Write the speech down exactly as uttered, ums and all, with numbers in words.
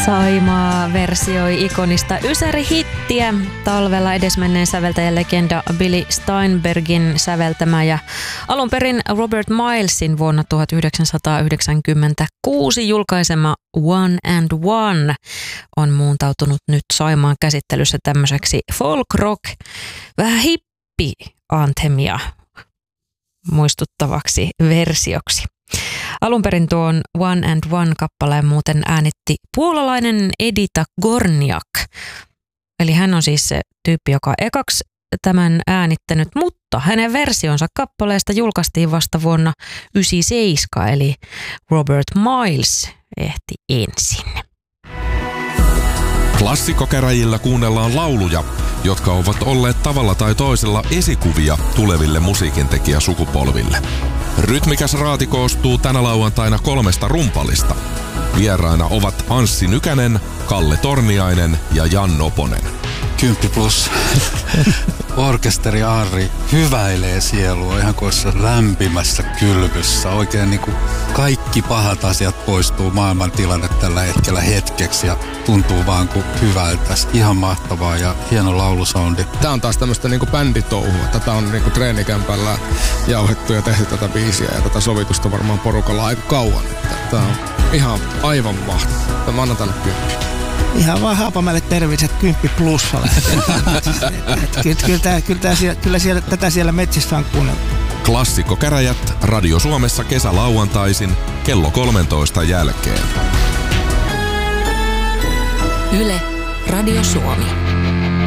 Saimaa versioi ikonista Ysäri-hittiä, talvella edesmenneen säveltäjän legenda Billy Steinbergin säveltämä ja alun perin Robert Milesin vuonna tuhatyhdeksänsataayhdeksänkymmentäkuusi julkaisema One and One on muuntautunut nyt Saimaan käsittelyssä tämmöiseksi folk rock, vähän hippi-anthemia muistuttavaksi versioksi. Alun perin tuon One and One-kappaleen muuten äänitti puolalainen Edita Gorniak. Eli hän on siis se tyyppi, joka ekaksi tämän äänittänyt, mutta hänen versionsa kappaleesta julkaistiin vasta vuonna yhdeksänkymmentäseitsemän, eli Robert Miles ehti ensin. Klassikkokäräjillä kuunnellaan lauluja, jotka ovat olleet tavalla tai toisella esikuvia tuleville musiikintekijäsukupolville. Rytmikäs raati koostuu tänä lauantaina kolmesta rumpalista. Vieraina ovat Anssi Nykänen, Kalle Torniainen ja Jan Noponen. Kymppi plus. Orkesteri Arri hyväilee sielua ihan kuin lämpimässä kylvyssä. Oikein niin kuin kaikki pahat asiat poistuu maailman tilanne tällä hetkellä hetkeksi ja tuntuu vaan kuin hyvältä. Ihan mahtavaa ja hieno laulusoundi. Tää on taas tämmöistä niinku bänditouhua. Tätä on niinku treenikämpällä jauhettu ja tehty tätä biisiä ja tätä sovitusta varmaan porukalla aika kauan. Tää on ihan aivan mahtavaa. Mä annan tänne kymppi. Ihan vaan Haapamäelle terveiset kymppi plussalle. Kyllä, kyllä, tää, kyllä, tää siellä, kyllä siellä, tätä siellä metsissä on kuunneltu. Klassikkokäräjät Radio Suomessa kesälauantaisin kello kolmentoista jälkeen. Yle, Radio Suomi.